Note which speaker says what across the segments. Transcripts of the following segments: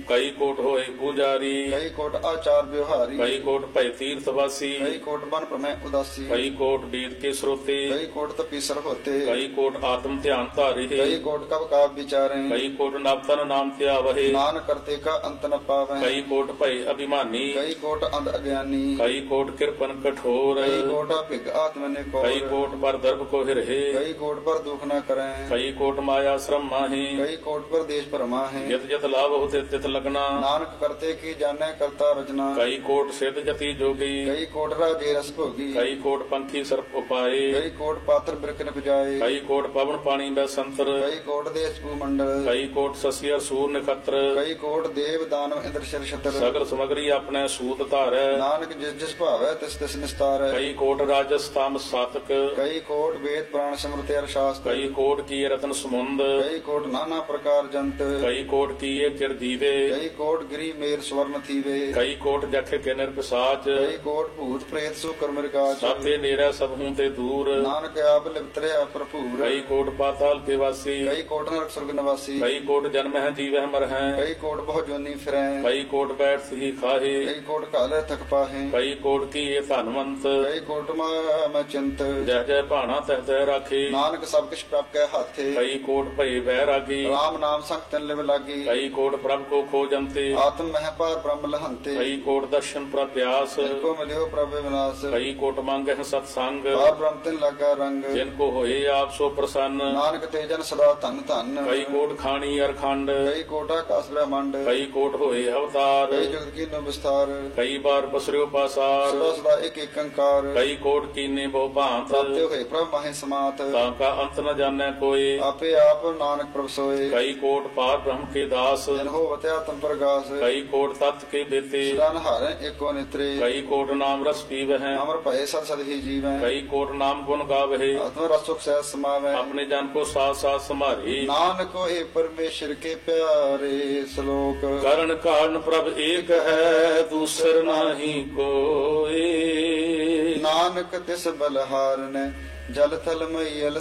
Speaker 1: ਕਈ ਕੋਟ ਹੋਏ ਪੂਜਾਰੀ
Speaker 2: ਕਈ ਕੋਟ ਆਚਾਰ ਵਿਵਹਾਰੀ
Speaker 1: ਕਈ ਕੋਟ ਭੈ ਤੀਰਥ ਵਾਸੀ
Speaker 2: ਕਈ ਕੋਟ ਬਨ ਪ੍ਰਮੈ ਉਦਾਸੀ
Speaker 1: ਕਈ ਕੋਟ ਵੇਦ ਕੇ ਸਰੋਤੇ
Speaker 2: ਕਈ ਕੋਟ ਤਪੀਸਰ ਹੋਤੇ
Speaker 1: ਕਈ ਕੋਟ ਆਤਮ ਧਿਆਨ ਧਾਰੇ
Speaker 2: ਕਈ ਕੋਟ ਕਬ ਕਾਬ ਵਿਚਾਰੇ
Speaker 1: ਕਈ ਕੋਟ ਨਵਤਨ ਨਾਮ ਧਿਆਵਹਿ
Speaker 2: ਨਾਨਕ ਕਰਤੇ ਕਾ ਅੰਤ ਨ ਪਾਵੈ
Speaker 1: ਕਈ ਕੋਟ ਭੈ ਅਭਿਮਾਨੀ
Speaker 2: ਕਈ ਕੋਟ ਅੰਧ ਅਗਿਆਨੀ
Speaker 1: ਕਈ ਕੋਟ ਕਿਰਪਨ ਕਠੋਰ
Speaker 2: ਕਈ ਕੋਟ ਭਿਗ ਆਤਮ ਨੇ ਕੋ
Speaker 1: ਕਈ ਕੋਟ ਪਰ ਦਰਬ ਕੋ ਹਿਰਹਿ
Speaker 2: ਕਈ ਕੋਟ ਪਰ ਦੁਖ ਨ ਕਰੈ
Speaker 1: ਕਈ ਕੋਟ ਮਾਇਆ ਸ਼ਰਮ ਮਾਹੀ
Speaker 2: ਕਈ ਕੋਟ ਪਰ ਦੇਸ਼ ਭਰਮਾ ਹੈ
Speaker 1: ਜਿਤ ਜਿਤ ਲਾਭ ਹੋਤੇ ਤਿਤ ਲਗਨਾ
Speaker 2: ਨਾਨਕ ਕਰਤੇ ਕੀ ਜਾਣੈ ਕਰਤਾ ਰਚਨਾ
Speaker 1: ਕਈ ਕੋਟ ਸਿੱਧ ਜਤੀ ਜੋਗੀ
Speaker 2: ਕਈ ਕੋਟ ਰਾਜੇ ਰਸ ਭੋਗੀ
Speaker 1: ਕਈ ਕੋਟ ਪੰਖੀ ਸਰਪ ਉਪਾਏ
Speaker 2: ਕਈ ਕੋਟ ਪਾਤਰ ਬਿਰਕ ਨ ਬਜਾਏ
Speaker 1: ਕਈ ਕੋਟ ਪਵਨ ਪਾਣੀ ਬੈ ਸੰਤਰ
Speaker 2: ਕਈ ਕੋਟ ਦੇਸ਼ ਭੂ ਮੰਡਲ
Speaker 1: ਕਈ ਕੋਟ ਸਸੀਰ ਸੂਰ ਨਖਤਰ
Speaker 2: ਕਈ ਕੋਟ ਦੇਵ ਦਾਨਵ ਇੰਦਰ ਸ਼ਰ ਛਤਰ
Speaker 1: ਸਗਲ ਸਮਗਰੀ ਆਪਣੇ ਸੂਤ ਧਾਰੈ
Speaker 2: ਨਾਨਕ ਜਿਸ ਜਿਸ ਭਾਵੈ ਤਿਸ ਤਿਸ ਨਿਸਤਾਰੈ
Speaker 1: ਕਈ ਕੋਟ ਰਾਜਸ ਤਾਮ ਸਾਤਕ
Speaker 2: ਕਈ ਕੋਟ ਵੇਦ ਪੁਰਾਣ ਸਿਮਰਤਿ ਅਰ ਸ਼ਾਸਤਰ
Speaker 1: ਕਈ ਕੋਟ ਕੀ ਰਤਨ ਸਮੁੰਦ
Speaker 2: ਕਈ ਕੋਟ ਨਾਨਾ ਪ੍ਰਕਾਰ ਜੰਤ
Speaker 1: ਕਈ ਕੋਟ ਕੀਏ ਚਿਰ ਜੀਵੇ
Speaker 2: ਕਈ ਕੋਟ ਗਿਰੀ ਮੇਰ ਸਵਰਨ ਥੀਵੇ
Speaker 1: ਕਈ ਕੋਟ ਜਖ ਕੇ ਨਿਰਪਸਾਚ
Speaker 2: ਕਈ ਕੋਟ ਭੂਤ ਪ੍ਰੇਤ ਸੋ ਕਰਮ ਰਿਕਾਚ
Speaker 1: ਸਾਤੇ ਨੇਰਾ ਸਭ ਹੂੰ ਤੇ ਦੂਰ
Speaker 2: ਨਾਨਕ ਆਪ ਲਿਪਤਰਿਆ ਭਰਪੂਰ
Speaker 1: ਕਈ ਕੋਟ ਪਾਤਾਲ ਕੇ ਵਾਸੀ
Speaker 2: ਕਈ ਕੋਟ ਨਰਕ ਸੁਰਗ ਨਿਵਾਸੀ
Speaker 1: ਕਈ ਕੋਟ ਜਨਮ ਹੈ ਜੀਵਹਿ ਮਰ ਹੈ
Speaker 2: ਕਈ ਕੋਟ ਬਹੁ ਜੋਨੀ ਫਿਰੈ
Speaker 1: ਕਈ ਕੋਟ ਬੈਠ ਸਹੀ ਖਾਹੇ
Speaker 2: ਕਈ ਕੋਟ ਕਾਲੇ ਥਕ ਪਾਹੇ
Speaker 1: ਕਈ ਕੋਟ ਕੀਏ ਧਨਵੰਤ
Speaker 2: ਕਈ ਕੋਟ ਮੈਂ ਚਿੰਤ
Speaker 1: ਜੈ ਜੈ ਭਾਣਾ ਤਹਿ ਤਹਿ ਰਾਖੇ
Speaker 2: ਨਾਨਕ ਸਭ ਕਿਛ ਪ੍ਰਭ ਕੈ ਹਾਥੇ
Speaker 1: ਕਈ ਕੋਟ ਭਏ ਬਹਿ ਰਾਗੀ
Speaker 2: ਰਾਮ ਨਾਮ ਸੰਗ ਤਨ ਲਿਵ ਲਾਗੀ
Speaker 1: ਕਈ ਕੋਟ ਪ੍ਰਭ ਕੋ ਖੋਜੰਤੇ
Speaker 2: ਆਤਮ ਮਹਿ ਪਾਰ ਬ੍ਰਹਮ ਲਹੰਤੇ
Speaker 1: ਕਈ ਕੋਟ ਦਰਸ਼ਨ ਪ੍ਰਪਿਆਸ
Speaker 2: ਕੋ ਮਿਲਿਓ ਪ੍ਰਭ ਵਿਨਾਸ਼
Speaker 1: ਕਈ ਕੋਟ ਮੰਗਹਿ ਸਤ ਸੰਗ
Speaker 2: ਪਾਰ ਬ੍ਰਹਮ ਤਿਨ ਲਾਗਾ ਰੰਗ
Speaker 1: ਜਿਨ ਕੋ ਹੋਏ ਆਪ ਸੋ ਪ੍ਰਸੰਨ
Speaker 2: ਨਾਨਕ ਤੇ ਜਨ ਸਦਾ ਧਨ ਧਨ
Speaker 1: ਕਈ ਕੋਟ ਖਾਣੀ ਅਰਖੰਡ
Speaker 2: ਕਈ ਕੋਟ ਆਕਾਸ ਬ੍ਰਹਮੰਡ
Speaker 1: ਕਈ ਕੋਟ ਹੋਏ ਅਵਤਾਰ
Speaker 2: ਕਈ ਜਗਤ ਕੀਨੋ ਵਿਸਥਾਰ
Speaker 1: ਕਈ ਬਾਰ ਬਸਰਿਓ ਪਾਸਾਰ
Speaker 2: ਸਦਾ ਸਦਾ ਇੱਕ ਇੱਕ ਅੰਕਾਰ
Speaker 1: ਕਈ ਕੋਟ ਕੀਨੇ ਬਹੁ ਭਾਂਤ
Speaker 2: ਪ੍ਰਾਪਤਿ ਹੋਏ ਪ੍ਰਭ ਮਾਹੇ ਸਮਾਤ
Speaker 1: ਤਾਂ ਕਾ ਅੰਤ ਨ ਜਾਣੈ ਕੋਏ
Speaker 2: ਆਪੇ ਆਪ ਨਾਨਕ ਪ੍ਰਭ ਸੋਏ
Speaker 1: ਕਈ ਕੋਟ ਪਾਰ ਬ੍ਰਹਮ ਕੇ ਦਾਸ
Speaker 2: ਜਨ ਹੋਵਤਿ ਆਤਮ ਪ੍ਰਗਾਸ
Speaker 1: ਕਈ ਕੋਟ ਤਤ ਕੇ ਬੇਤੇ
Speaker 2: ਸਦਾਨ ਹਾਰੈ ਏਕੋ ਨਿਤਰੇ
Speaker 1: ਕਈ ਕੋਟ ਨਾਮ ਰਸ ਪੀਵਹਿ
Speaker 2: ਅਮਰ ਭਏ ਸਦ ਸਦ ਹੀ ਜੀਵੈ
Speaker 1: ਕਈ ਕੋਟ ਨਾਮ ਗੁਣ ਗਾਵਹਿ
Speaker 2: ਆਤਮ ਰਸ ਸੁਖ ਸਹਿ ਸਮਾਵੈ
Speaker 1: ਆਪਣੇ ਜਨ ਕੋ ਸਾਥ ਸਾਥ ਸੰਭਾਰੇ
Speaker 2: ਨਾਨਕ ਹੋਏ ਪਰਮੇਸ਼ਰ ਕੇ ਪਿਆਰੇ ਸ਼ਲੋਕ
Speaker 1: ਕਰਨ ਕਾਰਨ ਪ੍ਰਭ ਏਕ ਹੈ ਦੂਸਰ ਨਾਹੀ ਕੋਏ
Speaker 2: ਨਾਨਕ ਤਿਸ ਬਲਹਾਰਨੈ ਜਲ ਥਲ ਮਈਲ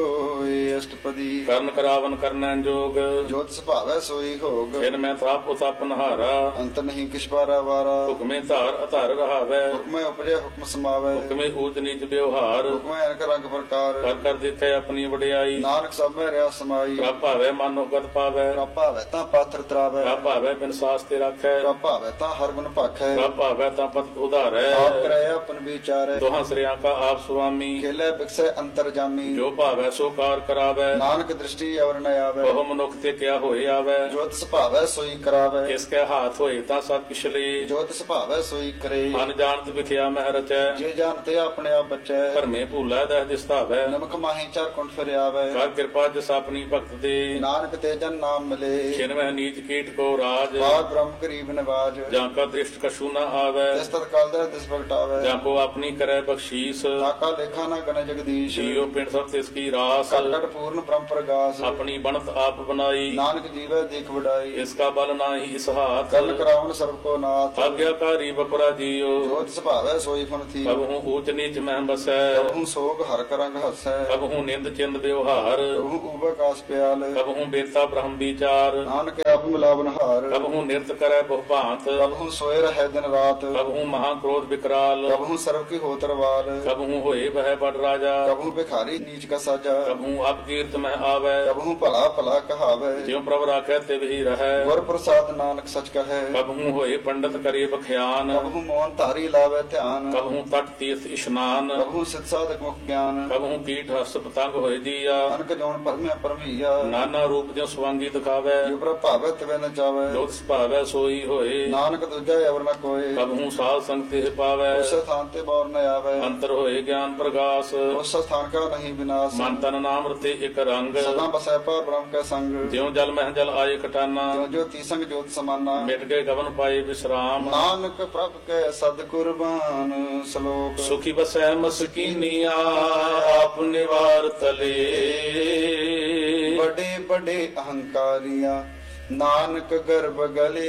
Speaker 2: ਸੋਏ ਅਸ਼ਟਪਦੀ
Speaker 1: ਕਰਨ ਕਰਾਵਨ ਕਰਨੈ ਜੋਗ
Speaker 2: ਜੋਤ ਸੁਭਾਵੈ ਸੋਈ ਹੋਗ
Speaker 1: ਫਿਰ ਮੈਂ ਤਾਪ ਉਤਪ ਨਹਾਰਾ
Speaker 2: ਅੰਤ ਨਹੀਂ ਕਿਛ ਬਾਰਾ ਵਾਰਾ
Speaker 1: ਹੁਕਮੇ ਧਾਰ ਅਧਾਰ ਰਹਾਵੈ
Speaker 2: ਹੁਕਮੈ ਉਪਜੈ ਹੁਕਮ ਸਮਾਵੈ
Speaker 1: ਹੁਕਮੇ ਊਚ ਨੀਚ ਵਿਵਹਾਰ
Speaker 2: ਹੁਕਮੈ ਅਨਕ ਰੰਗ ਪ੍ਰਕਾਰ
Speaker 1: ਕਰ ਕਰ ਦੇਖੈ ਆਪਣੀ ਵਡਿਆਈ
Speaker 2: ਨਾਨਕ ਸਭ ਮੈਂ ਰਿਆ ਸਮਾਈ
Speaker 1: ਪ੍ਰਭ ਭਾਵੈ ਮਨੋ ਗਤ ਪਾਵੈ
Speaker 2: ਪ੍ਰਭ ਭਾਵੈ ਤਾਂ ਪਾਥਰ ਤਰਾਵੈ
Speaker 1: ਪ੍ਰਭ ਭਾਵੈ ਬਿਨ ਸਾਸ ਤੇ ਰੱਖੈ
Speaker 2: ਪ੍ਰਭ ਭਾਵੈ ਤਾਂ ਹਰ ਗੁਣ ਭਾਖੈ
Speaker 1: ਪ੍ਰਭ ਭਾਵੈ ਤਾਂ ਪਤ ਉਧਾਰੈ
Speaker 2: ਆਪ ਕਰੈ ਆਪਨ ਵਿਚਾਰੈ
Speaker 1: ਦੋਹਾਂ ਸ੍ਰਿਆਂ ਕਾ ਆਪ ਸੁਆਮੀ
Speaker 2: ਖੇਲੇ ਬਿਕਸੈ ਅੰਤਰ ਜਾਮੀ
Speaker 1: ਜੋ ਭਾਵੈ ਸੋ ਕਾਰ ਕਰਾਵੈ
Speaker 2: ਨਾਨਕ ਦ੍ਰਿਸ਼ਟੀ ਅਵਰ ਨ ਆਵੈ
Speaker 1: ਬਹੁ ਮਨੁੱਖ ਤੇ ਕਿਆ ਹੋਏ ਆਵੈ
Speaker 2: ਜੋਤ ਸੁਭਾਵੈ ਸੋਈ ਕਰਾਵੈ
Speaker 1: ਕਿਸ ਕੈ ਹਾਥ ਹੋਏ ਤਾਂ ਸਭ ਕਿਛ ਲੇ
Speaker 2: ਜੋਤ ਸੁਭਾਵੈ ਸੋਈ ਕਰੇ
Speaker 1: ਮਨ ਜਾਣਤ ਵਿਖਿਆ ਮਹਿ ਰਚੈ
Speaker 2: ਜੇ ਜਾਣਤੇ ਆਪਣੇ ਆਪ ਬਚੈ
Speaker 1: ਭਰਮੇ ਭੂਲਾ ਦਹਿ ਦਿਸਤਾਵੈ
Speaker 2: ਨਮਕ ਮਾਹੀ ਚਾਰ ਕੁੰਠ ਫਿਰਿਆਵੈ
Speaker 1: ਕਰ ਕਿਰਪਾ ਜਿਸ ਆਪਣੀ ਭਗਤ ਦੇ
Speaker 2: ਨਾਨਕ ਤੇ ਜਨ ਨਾਮ ਮਿਲੇ
Speaker 1: ਛਿਨਵੈ ਨੀਚ ਕੀਟ ਕੋ ਰਾਜ
Speaker 2: ਬਾਦ ਬ੍ਰਹਮ ਗਰੀਬ ਨਿਵਾਜ
Speaker 1: ਜਾਂ ਕਾ ਦ੍ਰਿਸ਼ਟ ਕਛੂ ਨ ਆਵੈ
Speaker 2: ਜਿਸ ਤਤ ਕਾਲ ਦਾ ਦਿਸ ਪ੍ਰਗਟਾਵੈ
Speaker 1: ਜਾਂ ਕੋ ਆਪਣੀ ਕਰੈ ਬਖਸ਼ੀਸ
Speaker 2: ਤਾਕਾ ਲੇਖਾ ਨਾ ਗਨ ਜਗਦੀਸ਼
Speaker 1: ਜੀਉ ਪਿੰਡ ਸਭ ਤਿਸ ਕੀ ਰਾਸ
Speaker 2: ਕਟ ਕਟ ਪੂਰਨ ਬ੍ਰਹਮ ਪ੍ਰਗਾਸ
Speaker 1: ਆਪਣੀ ਬਣਤ ਆਪ ਬਣਾਈ
Speaker 2: ਨਾਨਕ ਜੀਵੈ ਦੇਖ ਵਡਾਈ
Speaker 1: ਇਸ ਕਾ ਬਲ ਨਾਹੀ ਇਸ ਹਾਥ
Speaker 2: ਕਰਨ ਕਰਾਉਨ ਸਰਬ ਕੋ ਨਾਥ
Speaker 1: ਆਗਿਆਕਾਰੀ ਬਪਰਾ ਜੀਉ
Speaker 2: ਜੋਤ ਸੁਭਾਵੈ ਸੋਈ ਫਨ ਥੀ
Speaker 1: ਕਬ ਹੂੰ ਊਚ ਨੀਚ ਮਹਿ ਬਸੈ
Speaker 2: ਕਬਹੂ ਸੋਗ ਹਰ ਕਰੰਗ ਹਸੈ
Speaker 1: ਕਬ ਹੂੰ ਨਿੰਦ ਚਿੰਦ ਵਿਵਹਾਰ
Speaker 2: ਕਬਹੂ ਉਬਕਾਸ ਪਿਆਲ
Speaker 1: ਕਬ ਹੂੰ ਬੇਤਾ ਬ੍ਰਹਮ ਵਿਚਾਰ
Speaker 2: ਨਾਨਕ ਆਪ ਮਿਲਾਵਨ ਹਾਰ
Speaker 1: ਕਬ ਹੂੰ ਨਿਰਤ ਕਰੈ ਬਹੁ ਭਾਂਤ
Speaker 2: ਕਬਹੂ ਸੋਏ ਰਹਿ ਦਿਨ ਰਾਤ
Speaker 1: ਕਬ ਹੂੰ ਮਹਾ ਕ੍ਰੋਧ ਵਿਕਰਾਲ
Speaker 2: ਕਬਹੂ ਸਰਬ ਕੀ ਹੋਤਰਵਾਲ
Speaker 1: ਕਬ ਹੂੰ ਹੋਏ ਬਹਿ ਬੜ ਰਾਜਾ
Speaker 2: ਕਬਹੂ ਭਿਖਾਰੀ ਨੀਚ ਕਾ ਸਾਜਾ
Speaker 1: ਕਬ ਹੂੰ ਅਪ ਕੀਰਤ ਮਹਿ ਆਵੈ
Speaker 2: ਕਬਹੂ ਭਲਾ ਭਲਾ ਕਹਾਵੈ
Speaker 1: ਜਿਉ ਪ੍ਰਭ ਰਾਖੈ ਤੇ ਵਹੀ ਰਹੈ
Speaker 2: ਗੁਰ ਪ੍ਰਸਾਦ ਨਾਨਕ ਸਚ ਕਹੈ
Speaker 1: ਕਬ ਹੂੰ ਹੋਏ ਪੰਡਤ ਕਰੇ ਬਖਿਆਨ
Speaker 2: ਕਬਹੂ ਮੋਹਨ ਧਾਰੀ ਲਾਵੈ ਧਿਆਨ
Speaker 1: ਕਬ ਹੂੰ ਤਟ ਤੀਰਥ ਇਸ਼ਨਾਨ
Speaker 2: ਕਬਹੂ ਸਿਧ ਸਾਧਕ ਮੁਖ ਗਿਆਨ
Speaker 1: ਕਬ ਹੂੰ ਕੀਟ ਹਸ ਪਤੰਗ ਹੋਏ ਜੀਆ
Speaker 2: ਅਨਕ ਜੋਨ ਪਰਮਿਆ ਪਰਮਈਆ
Speaker 1: ਨਾਨਾ ਰੂਪ ਜਿਉ ਸਵਾਂਗੀ ਦਿਖਾਵੈ
Speaker 2: ਜਿਉ ਪ੍ਰਭ ਭਾਵੈ ਤਿਵੈ ਨ ਚਾਵੈ
Speaker 1: ਜੋਤ ਸੁਭਾਵੈ ਸੋਈ ਹੋਏ
Speaker 2: ਨਾਨਕ ਦੂਜਾ ਅਵਰ ਨ ਕੋਏ
Speaker 1: ਕਬ ਹੂੰ ਸਾਧ ਸੰਗ ਤੇ ਪਾਵੈ
Speaker 2: ਉਸ ਸਥਾਨ ਤੇ ਬੌਰ ਨ ਆਵੈ
Speaker 1: ਅੰਤਰ ਹੋਏ ਗਿਆਨ ਪ੍ਰਗਾਸ
Speaker 2: ਉਸ ਸਥਾਨ ਕਾ ਨਹੀਂ ਵਿਨਾਸ਼
Speaker 1: ਮਨ ਤਨ ਨਾਮ ਰਤੇ ਇਕ ਰੰਗ
Speaker 2: ਸਦਾ ਬਸੈ ਪਰ ਬ੍ਰਹਮ ਕੈ ਸੰਗ
Speaker 1: ਜਿਉ ਜਲ ਮਹਿ ਜਲ ਆਏ ਕਟਾਨਾ
Speaker 2: ਜੋ ਜੋ ਤੀਸੰਗ ਜੋਤ ਸਮਾਨਾ
Speaker 1: ਮਿਟ ਗਏ ਗਵਨ ਪਾਏ ਵਿਸਰਾਮ
Speaker 2: ਨਾਨਕ ਪ੍ਰਭ ਕੈ ਸਦ ਕੁਰਬਾਨ ਸ਼ਲੋਕ
Speaker 1: ਸੁਖੀ ਬਸੈ ਮਸਕੀਨੀਆ ਆਪ ਨਿਵਾਰ ਤਲੇ
Speaker 2: ਬੜੇ ਬੜੇ ਅਹੰਕਾਰੀਆਂ ਨਾਨਕ ਗਰਭ ਗਲੇ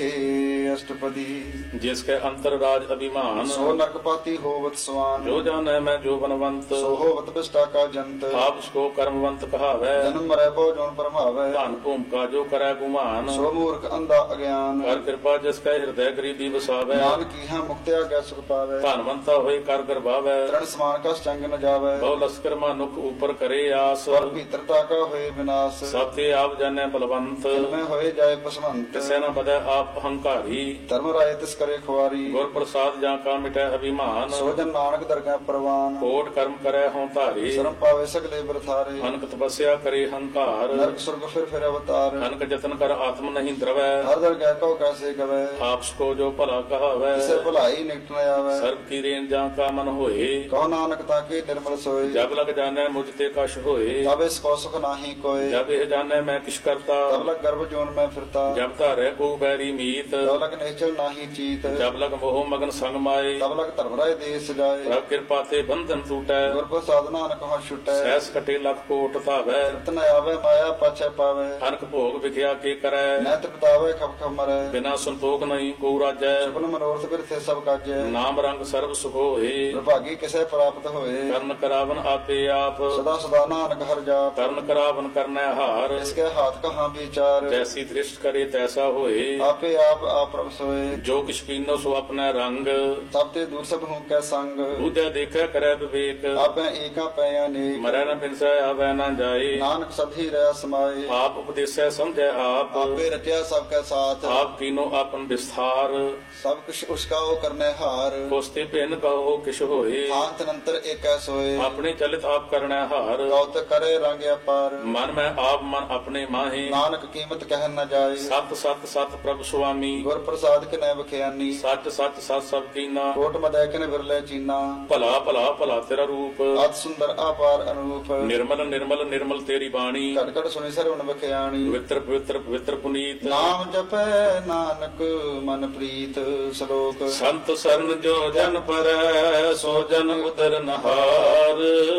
Speaker 2: ਅਸ਼ਟਪਦੀ।
Speaker 1: जिसके अंतर राज अभिमान
Speaker 2: ਸੋ ਨਰਕਪਾਤੀ ਹੋਵਤ ਸਵਾਨ।
Speaker 1: जो जाने मैं जो बनवंत
Speaker 2: ਸੋ ਹੋਵਤ ਬਿਸ਼ਟਾ ਕਾ ਜੰਤ।
Speaker 1: आप उसको कर्मवंत कहावै
Speaker 2: ਜਨਮ ਮਰੈ ਬਹੁ ਜੋਨ ਪਰਮਾਵੈ।
Speaker 1: धन भूम का जो करे गुमान
Speaker 2: ਸੋ ਮੂਰਖ ਅੰਧਾ ਅਗਿਆਨ।
Speaker 1: कर कृपा जिसका हृदय गरीबी बसावै
Speaker 2: ਨਾਨਕ ਕੀਹਾ ਮੁਕਤਿਆ ਗੈ ਸੁਖ ਪਾਵੈ।
Speaker 1: धनवंता होए कर गरबावै
Speaker 2: ਤ੍ਰਣ ਸਮਾਨ ਕਾ ਚੰਗ ਨ ਜਾਵੈ।
Speaker 1: बहु लश्कर मानुख ऊपर करे आस
Speaker 2: ਸਵਰ ਭੀਤਰਤਾ ਕਾ ਹੋਏ ਵਿਨਾਸ਼।
Speaker 1: सब ते आप जाने बलवंत
Speaker 2: ਮੈਂ ਹੋਏ ਜਾਏ ਪਸਵੰਤ।
Speaker 1: किसे न बदै आप अहंकारी
Speaker 2: ਧਰਮ ਰਾਏ ਤਿਸ ਕਰੇ ਖੁਆਰੀ।
Speaker 1: गुर प्रसाद जा का मिटै अभिमान
Speaker 2: ਸੋ ਜਨ ਨਾਨਕ ਦਰਗਹਿ ਪ੍ਰਵਾਨ।
Speaker 1: कोट कर्म करे हों धारी
Speaker 2: ਸ਼ਰਮ ਪਾਵੇ ਸਗਲੇ ਬਰਥਾਰੇ।
Speaker 1: अनक तपस्या करे हंकार
Speaker 2: ਨਰਕ ਸੁਰਗ ਫਿਰ ਅਵਤਾਰ।
Speaker 1: अनक जतन कर आत्म नहीं द्रवै
Speaker 2: ਹਰ ਦਰਗਹਿ ਕਉ ਕੈਸੇ ਗਵੈ।
Speaker 1: आपस को जो भला कहावै
Speaker 2: ਕਿਸੇ ਭਲਾਈ ਨਿਕਟ ਨ ਆਵੈ।
Speaker 1: सर्व की रेन जा का मन होए
Speaker 2: ਕਹੋ ਨਾਨਕ ਤਾਕੇ ਨਿਰਮਲ ਸੋਏ।
Speaker 1: जब लग जाने मुझ ते कश होए
Speaker 2: ਤਬ ਇਸ ਕੋ ਸੁਖ ਨਾਹੀ ਕੋਏ।
Speaker 1: जब यह जाने मैं किश करता
Speaker 2: ਤਬ ਲਗ ਗਰਭ ਜੋਨ ਮੈਂ ਫਿਰਤਾ।
Speaker 1: जब धारे को बैरी मीत
Speaker 2: ਤਬ ਲਗ ਨਿਹਚਲ ਨਾਹੀ ਚੀਤ।
Speaker 1: जब लग मोह मगन संग माए
Speaker 2: ਤਬ ਲਗ ਧਰਮ ਰਾਏ ਦੇਸ ਜਾਏ।
Speaker 1: प्रभ कृपा ते बंधन टूटै
Speaker 2: ਗੁਰ ਪ੍ਰਸਾਦ नानक ਹਾਂ ਛੁਟੈ।
Speaker 1: सहस कटे लख कोट धावै
Speaker 2: ਤਨ ਆਵੇ ਮਾਇਆ ਪਾਛੈ ਪਾਵੇ।
Speaker 1: अनक भोग विख्या के करै
Speaker 2: ਨੈ ਤ੍ਰਿਪਤਾਵੇ ਖਪ ਖਪ ਮਰੈ।
Speaker 1: बिना संतोख नहीं को राजै
Speaker 2: ਸੁਪਨ ਮਨੋਰਥ ਬਿਰਥੇ ਸਭ ਕਾਜੈ।
Speaker 1: नाम रंग सर्व सुख होए
Speaker 2: ਵਿਭਾਗੀ ਕਿਸੇ ਪ੍ਰਾਪਤ ਹੋਏ।
Speaker 1: कर्ण करावन आपे आप
Speaker 2: ਸਦਾ ਸਦਾ ਨਾਨਕ ਹਰਿ ਜਾਪ।
Speaker 1: कर्ण करावन करनै हार
Speaker 2: ਇਸਕੇ ਹਾਥ ਕਹਾਂ ਵਿਚਾਰ।
Speaker 1: जैसी दृष्ट करे तैसा होए
Speaker 2: ਆਪੇ ਆਪ ਪ੍ਰਭ ਸੋਏ।
Speaker 1: जो किछ कीनो सो अपना रंग
Speaker 2: ਸਭ ਤੇ ਦੂਰ ਸਭ ਹੂੰ ਕੈ ਸੰਗ।
Speaker 1: बूझे देखे करे विवेक
Speaker 2: ਆਪੇ ਏਕਾ ਪੈ ਅਨੇਕ।
Speaker 1: मरै न बिनसै आवे न जाए
Speaker 2: ਨਾਨਕ ਸਭੀ ਰਹਿ ਸਮਾਏ।
Speaker 1: आप उपदेसै समझै आप
Speaker 2: ਆਪੇ ਰਚਿਆ ਸਭ ਕੈ ਸਾਥ।
Speaker 1: आप कीनो आपन विस्तार
Speaker 2: ਸਭ ਕੁਛ ਉਸਕਾ ਉਹ ਕਰਨੇ ਹਾਰ।
Speaker 1: कोस्ते भिन्न कहो किछ होए
Speaker 2: ਥਾਨ ਤਨੰਤਰ ਏਕੈ ਸੋਏ।
Speaker 1: अपने चलित आप करनै हार
Speaker 2: ਕਉਤ ਕਰੇ ਰੰਗ ਅਪਾਰ।
Speaker 1: मन में आप मन अपने माहे
Speaker 2: ਨਾਨਕ ਕੀਮਤ ਕਹਿ ਨ ਜਾਏ।
Speaker 1: सत सत सत प्रभु स्वामी
Speaker 2: ਗੁਰ ਪ੍ਰਸਾਦ ਕਿਨੈ ਬਖਿਆਨੀ।
Speaker 1: सच सच सत सब कीना
Speaker 2: ਕੋਟ ਮਦੈ ਕਿਨ ਬਿਰਲੇ ਚੀਨਾ।
Speaker 1: भला भला भला तेरा रूप
Speaker 2: ਅਤ ਸੁੰਦਰ ਆਪਾਰ ਅਨੂਪ।
Speaker 1: निर्मल निर्मल निर्मल तेरी बाणी
Speaker 2: ਘਟ ਘਟ ਸੁਣੀ ਸਰਵਣ ਬਖਿਆਣੀ।
Speaker 1: पवित्र पवित्र पवित्र पुनीत
Speaker 2: ਨਾਮ ਜਪੈ ਨਾਨਕ ਮਨ ਪ੍ਰੀਤ ਸ਼ਲੋਕ।
Speaker 1: संत सरन जो जन परੈ सो जन उदर नहार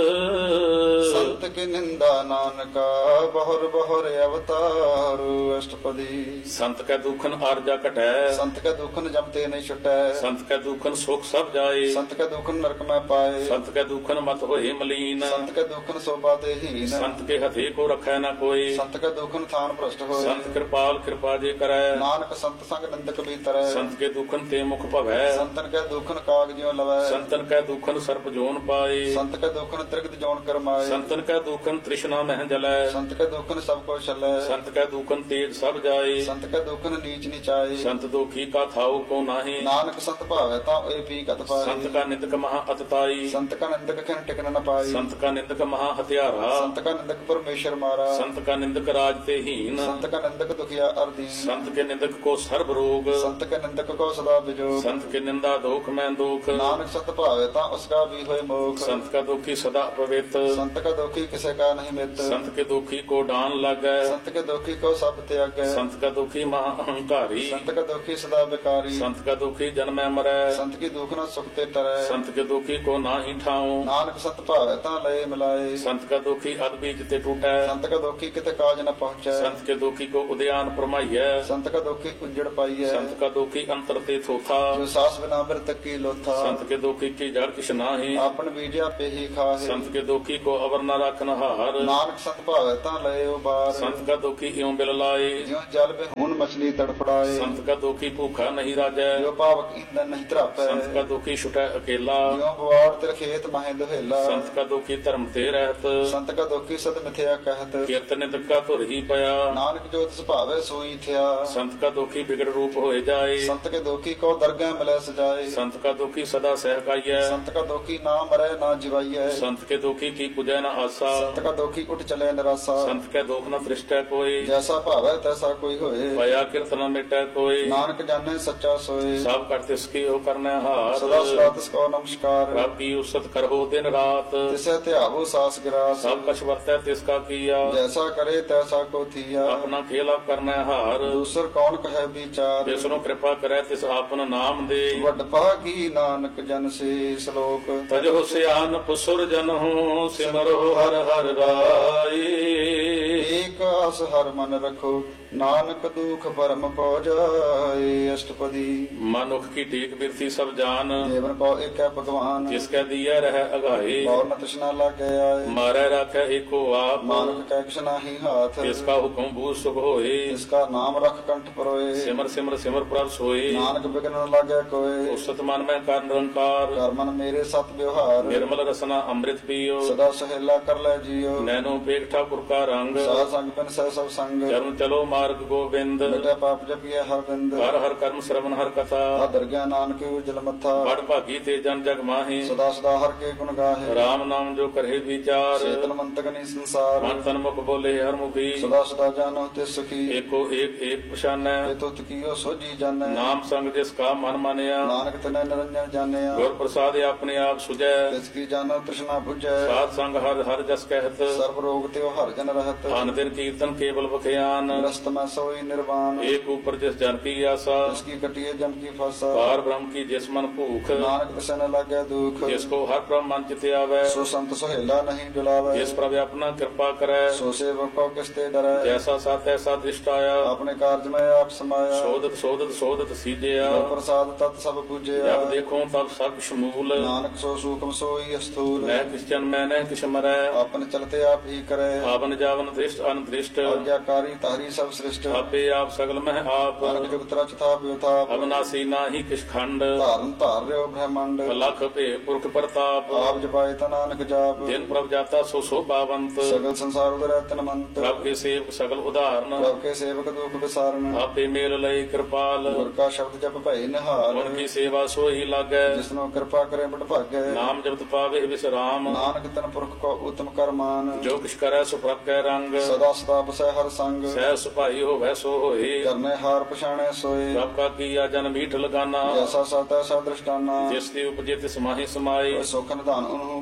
Speaker 2: ਸੰਤ ਕੀ ਨਿੰਦਾ ਨਾਨਕਾ ਬਹੁਰ ਬਹੁਰ ਅਵਤਾਰ ਅਸ਼ਟਪਦੀ।
Speaker 1: संत कै दुखन आरजा घटै
Speaker 2: ਸੰਤ ਕੈ ਦੁਖਨ ਜਮ ਤੇ ਨਹੀਂ ਛੁਟੈ।
Speaker 1: संत कै दुखन सुख सब जाए
Speaker 2: ਸੰਤ ਕੈ ਦੁਖਨ ਨਰਕ ਮੈਂ ਪਾਏ।
Speaker 1: संत कै दुखन मत होए मलीन
Speaker 2: ਸੰਤ ਕੈ ਦੁਖਨ ਸੋਭਾ ਤੇ ਹੀਨ।
Speaker 1: संत के हथे को रखै न कोई
Speaker 2: ਸੰਤ ਕੈ ਦੁਖਨ ਥਾਨ ਭ੍ਰਸ਼ਟ ਹੋਏ।
Speaker 1: संत कृपाल कृपा जे करै
Speaker 2: ਨਾਨਕ ਸੰਤ ਸੰਗ ਨਿੰਦਕ ਵੀ ਤਰੈ।
Speaker 1: संत के दुखन ते मुख भवै
Speaker 2: ਸੰਤਨ ਕੈ ਦੁਖਨ ਕਾਗ ਜਿਉ ਲਵੈ।
Speaker 1: संतन कै दुखन सर्प जोन पाए
Speaker 2: ਸੰਤ ਕੈ ਦੁਖਨ ਤ੍ਰਿਗਤ ਜੋਨ ਕਰਮਾਏ।
Speaker 1: संतन कै दुखन तृष्णा मह जलै
Speaker 2: ਸੰਤ ਕੈ ਦੁਖਨ ਸਭ ਕੋ ਛਲੈ।
Speaker 1: संत कै दुखन तेज सब जाए
Speaker 2: ਸੰਤ ਕੈ ਦੁਖਨ ਨੀਚ ਨਿਚਾਏ।
Speaker 1: संत दुखी का थाऊ को नाहि
Speaker 2: ਨਾਨਕ ਸੰਤ ਭਾਵੈ ਤਾਂ ਓਏ ਪੀ ਕਤ ਪਾਏ।
Speaker 1: संत का निंदक महा अतताई
Speaker 2: ਸੰਤ ਕਾ ਨਿੰਦਕ ਖਿਨ ਟਿਕਨ ਨ ਪਾਈ।
Speaker 1: संत का निंदक महा हत्यारा
Speaker 2: ਸੰਤ ਕਾ ਨਿੰਦਕ ਪਰਮੇਸ਼ਰ ਮਾਰਾ।
Speaker 1: संत का निंदक राज ते हीन
Speaker 2: ਸੰਤ ਕਾ ਨਿੰਦਕ ਦੁਖੀਆ ਅਰਦੀਨ।
Speaker 1: संत के निंदक को सर्व रोग
Speaker 2: ਸੰਤ ਕਾ ਨਿੰਦਕ ਕੋ ਸਦਾ ਵਿਜੋਗ।
Speaker 1: संत के निंदा दोख में दुख
Speaker 2: ਨਾਨਕ ਸੰਤ ਭਾਵੈ ਤਾਂ ਉਸਕਾ ਵੀ ਹੋਏ ਮੋਖ।
Speaker 1: संत का दुखी सदा पवित्र
Speaker 2: ਸੰਤ ਕਾ ਦੁਖੀ ਕਿਸੇ ਕਾ ਨਹੀਂ ਮਿੱਤ।
Speaker 1: संत के दुखी को डान लगै
Speaker 2: ਸੰਤ ਕੇ ਦੁਖੀ ਕੋ ਸਭ ਤਿਆਗੈ।
Speaker 1: संत का दुखी महा अहंकारी
Speaker 2: ਸੰਤ ਕਾ ਦੁਖੀ ਸਦਾ ਬਿਕਾਰੀ।
Speaker 1: संत का दुखी जन्मै मरै
Speaker 2: ਸੰਤ ਕੀ ਦੁਖ ਨ ਸੁਖ ਤੇ ਤਰੈ।
Speaker 1: संत के दुखी को नाहि ठाऊं
Speaker 2: ਨਾਨਕ ਸੰਤ ਭਾਵੈ ਤਾਂ ਲਏ ਮਿਲਾਏ।
Speaker 1: संत का दुखी अद बीज ते टूटै
Speaker 2: ਸੰਤ ਕਾ ਦੁਖੀ ਕਿਤੇ ਕਾਜ ਨ ਪਹੁੰਚੈ।
Speaker 1: संत के दुखी को उद्यान परमाइयै
Speaker 2: ਸੰਤ ਕਾ ਦੁਖੀ ਉਜੜ ਪਾਈਐ।
Speaker 1: संत का दुखी अंतर ते थोथा
Speaker 2: ਜੋ ਸਾਸ ਬਿਨਾ ਬਿਰਤ ਕੀ ਲੋਥਾ।
Speaker 1: संत के दुखी की जड़ किछ नाहि
Speaker 2: ਆਪਨ ਬੀਜਿਆ ਪੇਹੀ ਖਾਹੇ।
Speaker 1: संत के दुखी को अवर न रखन हार
Speaker 2: ਨਾਨਕ ਸੰਤ ਭਾਵੈ ਤਾਂ ਲਏ ਉਬਾਰ।
Speaker 1: संत का दुखी इਉਂ बिल लाए
Speaker 2: ਜਿਉ ਜਲ ਬਿਹੁਨ ਮਛਲੀ ਤੜਫੜਾਏ।
Speaker 1: संत का दुखी भूखा नहीं राजै
Speaker 2: ਜਿਉ ਪਾਵਕ ਇੰਦਨ ਨਹੀਂ ਧਰਾਪੈ।
Speaker 1: संत का दुखी छुटै अकेला
Speaker 2: ਜਿਉ ਬਵਾੜ ਤਿਰ ਖੇਤ ਮਹਿ ਦੁਹੇਲਾ।
Speaker 1: संत का दुखी धर्म ते रहत
Speaker 2: ਸੰਤ ਕਾ ਦੁਖੀ ਸਦ ਮਿਥਿਆ ਕਹਿਤ।
Speaker 1: कीर्तन का धुर ही पया
Speaker 2: ਨਾਨਕ ਜੋ ਤਿਸ ਭਾਵੈ ਸੋਈ ਥਿਆ।
Speaker 1: संत का दुखी बिगड़ रूप होए जाए
Speaker 2: ਸੰਤ ਕੇ ਦੁਖੀ ਕੋ ਦਰਗਹਿ ਮਿਲੈ ਸਜਾਏ।
Speaker 1: संत का दुखी सदा सहकाइयै
Speaker 2: ਸੰਤ ਕਾ ਦੁਖੀ ਨਾ ਮਰੈ ਨਾ ਜਿਵਾਈਐ।
Speaker 1: संत के दुखी की पूजै न आसा
Speaker 2: ਸੰਤ ਕਾ ਦੁਖੀ ਉਠ ਚਲੇ ਨਿਰਾਸਾ।
Speaker 1: संत के दुख न दृष्टै कोई
Speaker 2: ਜੈਸਾ ਭਾਵੈ ਤੈਸਾ ਕੋਈ ਹੋਏ।
Speaker 1: पया कीर्तन मिटै कोई
Speaker 2: ਨਾਨਕ ਜਾਣੈ ਸੱਚਾ ਸੋਏ।
Speaker 1: सब कर तिसकी हो करनै हार
Speaker 2: ਸਦਾ ਸਦਾ ਤਿਸ ਕੋ ਨਮਸਕਾਰ।
Speaker 1: रब की उसत करहो दिन रात
Speaker 2: ਤਿਸੈ ਧਿਆਵੋ ਸਾਸ ਗਿਰਾਸ।
Speaker 1: सब कछ वर्तै तिसका किया
Speaker 2: ਜੈਸਾ ਕਰੇ ਤੈਸਾ ਕੋ ਥੀਆ।
Speaker 1: अपना खेला करनै हार
Speaker 2: ਦੂਸਰ ਕੌਣ ਕਹੈ ਵਿਚਾਰ।
Speaker 1: जिसनु कृपा करै तिस आपन नाम दे
Speaker 2: ਵੱਡ ਭਾਗੀ ਨਾਨਕ ਜਨ ਸੇ ਸ਼ਲੋਕ।
Speaker 1: तजो सियान पुसुर जनहु सिमरो हर हर राई
Speaker 2: ਏਕ ਆਸ ਹਰ ਮਨ ਰਖੋ ਨਾਨਕ ਦੁਖ ਪਰਮ ਪਉ ਜਾਏ ਅਸ਼ਟਪਦੀ
Speaker 1: ਮਨੁਖ ਕੀ ਟੇਕ ਬਿਰਥੀ ਸਭ ਜਾਨ
Speaker 2: ਦੇਵਨ ਕੋ ਏਕੈ ਭਗਵਾਨ
Speaker 1: ਜਿਸ ਕੈ ਦੀਐ ਰਹਿ ਅਗਾਏ
Speaker 2: ਬਹੁ ਨ ਤ੍ਰਿਸ਼ਨਾ ਲਾਗੈ ਆਏ
Speaker 1: ਮਾਰੈ ਰਾਖੈ ਏਕੋ ਆਪ
Speaker 2: ਮਾਨੁਖ ਕੈ ਕਿਛ ਨਾਹੀ ਹਾਥ
Speaker 1: ਤਿਸ ਕਾ ਹੁਕਮ ਬੂਝ ਸੁਖ ਹੋਏ
Speaker 2: ਇਸ ਕਾ ਨਾਮ ਰਖ ਕੰਠ ਪਰੋਏ
Speaker 1: ਸਿਮਰ ਸਿਮਰ ਸਿਮਰ ਪ੍ਰਭ ਸੋਏ
Speaker 2: ਨਾਨਕ ਬਿਗਨ ਨ ਲਾਗੈ ਕੋਏ
Speaker 1: ਉਸਤ ਮਨ ਮੈਂ ਕਰ ਨਿਰੰਕਾਰ
Speaker 2: ਕਰਮਨ ਮੇਰੇ ਸਤ ਵਿਵਹਾਰ
Speaker 1: ਨਿਰਮਲ ਰਸਨਾ ਅੰਮ੍ਰਿਤ ਪੀਓ
Speaker 2: ਸਦਾ ਸਹੇਲਾ ਕਰ ਲੈ ਜੀਓ
Speaker 1: ਨੈਨੋ ਪੇਖ ਠਾਕੁਰ ਕਾ ਰੰਗ
Speaker 2: ਸਾਧ ਸੰਗ ਪਿਨ ਸਹਿ ਸਭ ਸੰਗ
Speaker 1: ਚਰਨ ਚਲੋ ਮਾਰਗ ਗੋਬਿੰਦ
Speaker 2: ਮਿਟੈ ਪਾਪ ਜਪੀਐ ਹਰ ਬਿੰਦ
Speaker 1: ਹਰ ਹਰ ਕਰਮ ਸ਼ਰਵਨ ਹਰ ਕਥਾ
Speaker 2: ਆਦਰ ਗਿਆ ਨਾਨਕ ਉਜਲ ਮੱਥਾ
Speaker 1: ਬੜ ਭਾਗੀ ਤੇ ਜਨ ਜਗ ਮਾਹੀ
Speaker 2: ਸਦਾ ਸਦਾ ਹਰ ਕੇ ਗੁਣ ਗਾਹੇ
Speaker 1: ਰਾਮ ਨਾਮ ਜੋ ਕਰੇ ਵਿਚਾਰ
Speaker 2: ਚੇਤਨ ਮੰਤਕ ਨੀ ਸੰਸਾਰ
Speaker 1: ਮਨ ਤਨ ਮੁਖ ਬੋਲੇ ਹਰ ਮੁਖੀ
Speaker 2: ਸਦਾ ਸਦਾ ਜਾਣੋ ਤੇ ਸੁਖੀ
Speaker 1: ਏਕੋ ਏਕ ਏਕ ਪਛਾਨੈ
Speaker 2: ਇਹ ਤੁਤ ਕੀਓ ਸੋਜੀ ਜਾਣੈ
Speaker 1: ਨਾਮ ਸੰਗ ਜਿਸ ਕਾ ਮਨ ਮਾਨਿਆ
Speaker 2: ਨਾਨਕ ਤਨੈ ਨਿਰੰਜਨ ਜਾਣਿਆ
Speaker 1: ਗੁਰ ਪ੍ਰਸਾਦਿ ਆਪਣੇ ਆਪ ਸੁਜੈ
Speaker 2: ਤਿਸ ਕੀ ਜਾਣੋ ਤ੍ਰਿਸ਼ਨਾ 부ਜੈ
Speaker 1: ਸਾਧ ਸੰਗ ਹਰ ਹਰ ਜਸ ਕਹਿਤ
Speaker 2: ਸਰਬ ਰੋਗ ਤੇ ਹਰ ਜਨ ਰਹਤ
Speaker 1: ਧਨ ਦਿਨ ਕੀਰਤਨ ਕੇਵਲ ਬਖਿਆਨ
Speaker 2: ਰਸਤ ਮੈਂ ਸੋਈ ਨਿਰਵਾਨ
Speaker 1: ਏਕ ਉਪਰ ਜਿਸ ਜਨ ਕੀ ਆਸਾ
Speaker 2: ਤਿਸ ਕੀ ਕਟਿਏ ਜਮ ਕੀ ਫਾਸਾ
Speaker 1: ਪਾਰ ਬ੍ਰਹਮ ਕੀ ਜਿਸ ਮਨ ਭੂਖ
Speaker 2: ਨਾਨਕ ਤਿਸੈ ਨ ਲਾਗੈ ਦੁਖ
Speaker 1: ਜਿਸ ਕੋ ਹਰ ਬ੍ਰਹਮ ਮਨ ਚਿਤ ਆਵੈ
Speaker 2: ਸੋ ਸੰਤ ਸੁਹੇਲਾ ਨਹੀਂ ਡੁਲਾਵੈ
Speaker 1: ਜਿਸ ਪ੍ਰਭ ਆਪਣਾ ਕਿਰਪਾ ਕਰੈ
Speaker 2: ਸੋ ਸੇਵਕ ਕੋ ਕਿਸ ਤੇ ਡਰੈ
Speaker 1: ਜੈਸਾ ਸਤ ਐਸਾ ਦ੍ਰਿਸ਼ਟ ਆਇਆ
Speaker 2: ਆਪਣੇ ਕਾਰਜ ਮੈਂ ਆਪ ਸਮਾਇਆ
Speaker 1: ਸੋਧਤ ਸੋਧਤ ਸੋਧਤ ਸੀਜਿਆ
Speaker 2: ਗੁਰ ਪ੍ਰਸਾਦ ਤਤ ਸਭ ਪੂਜਿਆ
Speaker 1: ਜਬ ਦੇਖੋ ਤਬ ਸਭ ਸ਼ਮੂਲ
Speaker 2: ਨਾਨਕ ਸੋ ਸੂਖਮ ਸੋਈ ਅਸਥੂਲ
Speaker 1: ਮੈਂ ਕਿਸ ਜਨ ਮੈਂ ਨਹਿ ਕਿਛ ਮਰੈ
Speaker 2: ਆਪਨ ਚਲਤੇ ਆਪ ਹੀ ਕਰੈ
Speaker 1: ਆਵਨ ਜਾਵਨ ਦ੍ਰਿਸ਼ਟ ਅਨਦ੍ਰਿਸ਼ਟ
Speaker 2: ਆਗਿਆਕਾਰੀ ਤਾਰੀ ਸਭ ਸ੍ਰਿਸ਼ਟ
Speaker 1: ਆਪੇ ਆਪ ਸਗਲ ਮਹਿ ਆਪ
Speaker 2: ਅਨਕ ਜੁਗਤ ਰਚ ਥਾਪ ਵਿਥਾਪ
Speaker 1: ਅਬਨਾਸੀ ਨਾਹੀ ਕਿਛ ਖੰਡ
Speaker 2: ਧਾਰਨ ਧਾਰ ਰਿਓ ਬ੍ਰਹਮੰਡ
Speaker 1: ਲਖ ਭੇ ਪੁਰਖ ਪ੍ਰਤਾਪ
Speaker 2: ਆਪ ਜਪਾਏ ਤਾ ਨਾਨਕ ਜਾਪ
Speaker 1: ਜਿਨ ਪ੍ਰਭ ਜਾਤਾ ਸੋ ਸੋਭਾਵੰਤ
Speaker 2: ਸਗਲ ਸੰਸਾਰ ਉਦਰੈ ਤਨਮੰਤ
Speaker 1: ਪ੍ਰਭ ਕੇ ਸੇਵਕ ਸਗਲ ਉਦਾਹਰਨ
Speaker 2: ਪ੍ਰਭ ਕੇ ਸੇਵਕ ਦੁਖ ਵਿਸਾਰਨ
Speaker 1: ਆਪੇ ਮੇਲ ਲਈ ਕਿਰਪਾਲ
Speaker 2: ਗੁਰ ਕਾ ਸ਼ਬਦ ਜਪ ਭਏ ਨਿਹਾਲ
Speaker 1: ਮਨ ਕੀ ਸੇਵਾ ਸੋਈ ਲਾਗੈ
Speaker 2: ਜਿਸਨੋ ਕਿਰਪਾ ਕਰੇ ਬਟ ਭਾਗੈ
Speaker 1: ਨਾਮ ਜਪਤ ਪਾਵੇ ਵਿਸਰਾਮ
Speaker 2: ਨਾਨਕ ਤਨ ਪੁਰਖ ਕੋ ਉਤਮ ਕਰਮਾਨ
Speaker 1: ਜੋ ਕਿਛ ਕਰੈ ਸੋ ਪ੍ਰਭ ਕੈ ਰੰਗ
Speaker 2: ਸਦਾ ਸਦਾ ਬਸੈ ਹਰ ਸੰਗ
Speaker 1: ਸਹਿ ਸੁਭਾਈ ਹੋਵੈ ਸੋ ਹੋਏ
Speaker 2: ਕਰਨੇ ਹਾਰ ਪਛਾਣੈ ਸੋਏ
Speaker 1: ਪ੍ਰਭ ਕਾ ਕੀਆ ਜਨ ਮੀਠ ਲਗਾਨਾ
Speaker 2: ਜੈਸਾ ਸਤ ਐਸਾ ਦ੍ਰਿਸ਼ਟਾਨਾ
Speaker 1: ਜਿਸ ਦੀ ਉਪਜੇ ਤਿਸ ਮਾਹੀ ਸਮਾਏ
Speaker 2: ਸੁਖ ਨਿਧਾਨ ਉਹਨੂੰ